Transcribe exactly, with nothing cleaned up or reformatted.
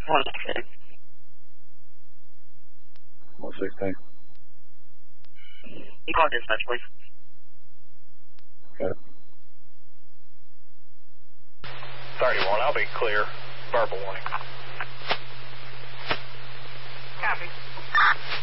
one six. one sixteen. You call dispatch, please. Got it. thirty-one, I'll be clear. Verbal warning. Copy.